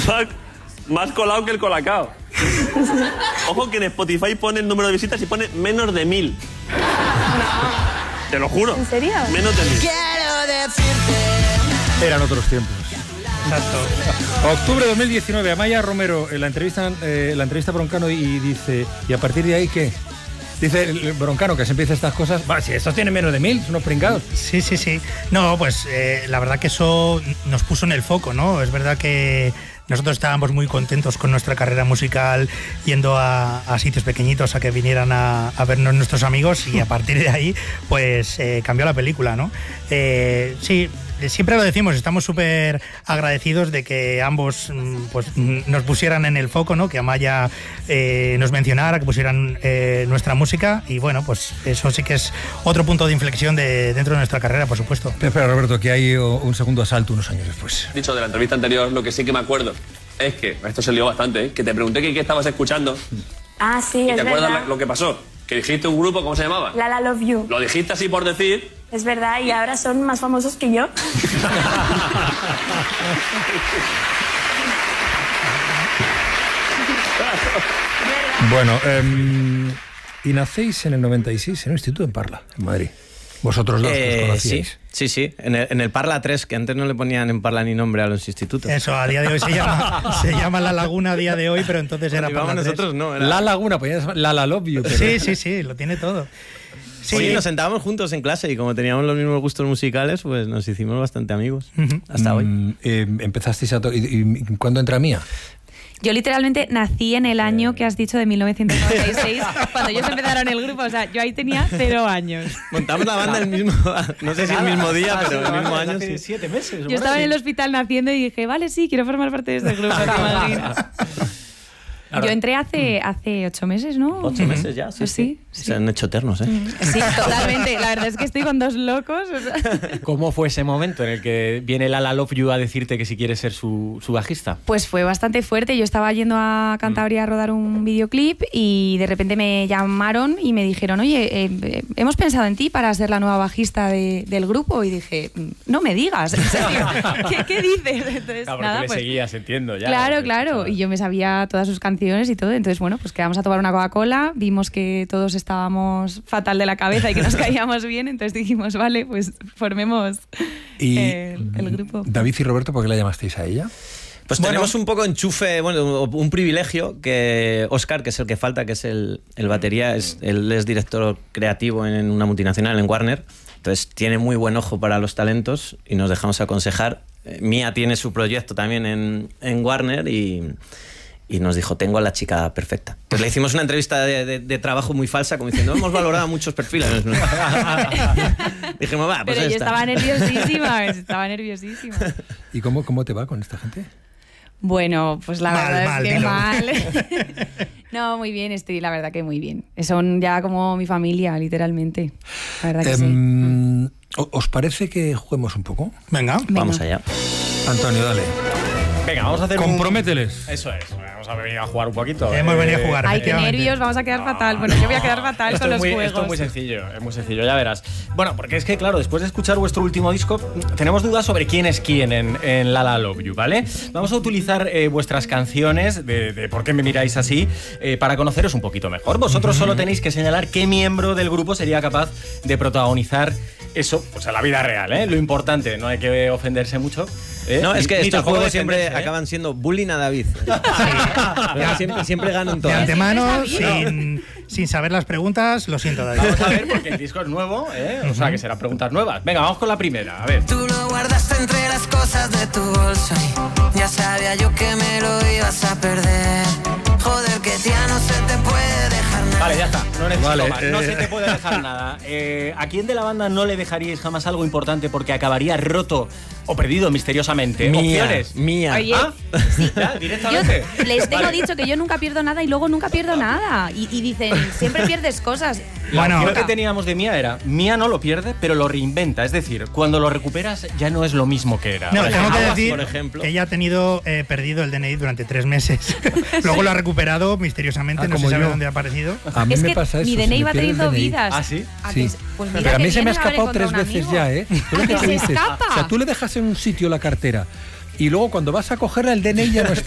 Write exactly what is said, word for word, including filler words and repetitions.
más, más colado que el colacao. Ojo que en Spotify pone el número de visitas y pone menos de mil. No. Te lo juro. ¿En serio? Menos de mil. Eran otros tiempos. Exacto. Octubre de dos mil diecinueve, Amaya Romero, en la entrevista, eh, la entrevista a Broncano y dice, ¿y a partir de ahí qué? Dice el Broncano que se empieza estas cosas. Va, si estos tienen menos de mil, son unos pringados. Sí, sí, sí. No, pues eh, la verdad que eso nos puso en el foco, ¿no? Es verdad que nosotros estábamos muy contentos con nuestra carrera musical, yendo a, a sitios pequeñitos a que vinieran a, a vernos nuestros amigos, y a partir de ahí, pues eh, cambió la película, ¿no? Eh, sí, siempre lo decimos, estamos súper agradecidos de que ambos pues, nos pusieran en el foco, ¿no? Que Amaya eh, nos mencionara, que pusieran eh, nuestra música, y bueno, pues eso sí que es otro punto de inflexión de, dentro de nuestra carrera, por supuesto. Espera, Roberto, que hay un segundo asalto unos años después. Dicho de la entrevista anterior, lo que sí que me acuerdo es que, esto se lió bastante, ¿eh? Que te pregunté que qué estabas escuchando. Ah, sí, ¿Y es te acuerdas verdad. lo que pasó? Que dijiste un grupo, ¿cómo se llamaba? La La Love You. Lo dijiste así por decir. Es verdad, y ahora son más famosos que yo. Bueno, eh, y nacéis en el noventa y seis en un instituto en Parla, en Madrid. Vosotros dos, eh, que os conocíais. Sí, sí, sí. En el, en el Parla tres, que antes no le ponían en Parla ni nombre a los institutos. Eso, a día de hoy se llama, se llama La Laguna a día de hoy, pero entonces era Parla tres. Nosotros no, era... La Laguna, pues ya La La Love You. Pero... Sí, sí, sí, lo tiene todo. Sí. Oye, nos sentábamos juntos en clase y como teníamos los mismos gustos musicales, pues nos hicimos bastante amigos. Uh-huh. Hasta mm, hoy. Eh, empezasteis a... To- ¿Y, y cuándo entra Mía? Yo literalmente nací en el año que has dicho de mil novecientos noventa y seis, cuando ellos empezaron el grupo. O sea, yo ahí tenía cero años. Montamos la banda el mismo, no sé si el mismo día, pero el mismo año. Hace siete meses. Yo estaba en el hospital naciendo y dije, vale, sí, quiero formar parte de este grupo. ¿Te imaginas? Yo entré hace, hace ocho meses, ¿no? Ocho meses ya, sí, pues sí, sí. Se han hecho eternos, ¿eh? Sí, totalmente. La verdad es que estoy con dos locos. O sea. ¿Cómo fue ese momento en el que viene La La Love You a decirte que si quieres ser su, su bajista? Pues fue bastante fuerte. Yo estaba yendo a Cantabria a rodar un videoclip y de repente me llamaron y me dijeron, oye, eh, hemos pensado en ti para ser la nueva bajista de, del grupo. Y dije, no me digas, en serio, ¿qué, qué dices? Entonces, claro, nada, le pues, seguías, entiendo. Ya, claro, claro. Y yo me sabía todas sus canciones y todo. Entonces, bueno, pues quedamos a tomar una Coca-Cola, vimos que todos estábamos fatal de la cabeza y que nos caíamos bien, entonces dijimos, vale, pues formemos y eh, el grupo. David y Roberto, ¿por qué la llamasteis a ella? Pues bueno, tenemos un poco enchufe, bueno, un privilegio, que Óscar, que es el que falta, que es el, el batería, es, él es director creativo en una multinacional, en Warner, entonces tiene muy buen ojo para los talentos y nos dejamos aconsejar. Mía tiene su proyecto también en, en Warner y... Y nos dijo, tengo a la chica perfecta. Pues le hicimos una entrevista de, de, de trabajo muy falsa, como diciendo, hemos valorado muchos perfiles. Dijimos, va, pues Pero yo esta. estaba nerviosísima, estaba nerviosísima. ¿Y cómo, cómo te va con esta gente? Bueno, pues la mal, verdad mal, es que dilo. mal. No, muy bien, estoy, la verdad que muy bien. Son ya como mi familia, literalmente. La verdad que um, sí. ¿Os parece que juguemos un poco? Venga, Venga. Vamos allá. Antonio, dale. Venga, vamos a hacer Compromételes. Un... Eso es, vamos a venir a jugar un poquito. Hemos eh... venido a jugar. Ay, qué nervios, vamos a quedar fatal. Bueno, yo voy a quedar fatal esto con los muy, juegos. Esto es muy sencillo, es muy sencillo, ya verás. Bueno, porque es que, claro, después de escuchar vuestro último disco, tenemos dudas sobre quién es quién en, en La La Love You, ¿vale? Vamos a utilizar eh, vuestras canciones de, de Por qué me miráis así eh, para conoceros un poquito mejor. Vosotros uh-huh. solo tenéis que señalar qué miembro del grupo sería capaz de protagonizar eso, pues en la vida real, ¿eh? Lo importante, no hay que ofenderse mucho. ¿eh? No, es que Ni estos tampoco juegos siempre defenderse, ¿eh? acaban siendo bullying a David. siempre, siempre ganan de todas. antemano, Siempre sin, sin saber las preguntas, lo siento, David. Vamos a ver, porque el disco es nuevo, ¿eh? O sea, que serán preguntas nuevas. Venga, vamos con la primera, a ver. Tú lo guardaste entre las cosas de tu bolso y ya sabía yo que me lo ibas a perder. Joder, que ya no se te puede dejar nada. Vale, ya está, no necesito Vale, más, eh. no se te puede dejar nada. Eh, ¿A quién de la banda no le dejaríais jamás algo importante porque acabaría roto o perdido misteriosamente? Mía, Opciones. mía. Oye, ¿Ah? sí. ¿Ya? Yo ¿Directamente? les tengo Vale. dicho que yo nunca pierdo nada y luego nunca pierdo nada. Y, y dicen, siempre pierdes cosas. La Bueno, opción que teníamos de Mía era, Mía no lo pierde, pero lo reinventa. Es decir, cuando lo recuperas ya no es lo mismo que era. No, Por tengo que ejemplo, decir por ejemplo. que ella ha tenido eh, perdido el D N I durante tres meses. Luego lo ha recuperado misteriosamente, Ah, no se como sabe yo. dónde ha aparecido. A mí Es me que pasa eso. mi se D N I me va pierde el teniendo D N I. vidas. ¿Ah, sí? ¿A Sí. que- pues mira Pero a que mí se me ha bien, habré escapado tres encontrado un veces amigo. ya, ¿eh? ¿Tú lo que Que te se dices? escapa. O sea, tú le dejas en un sitio la cartera y luego cuando vas a cogerla el D N I ya no está.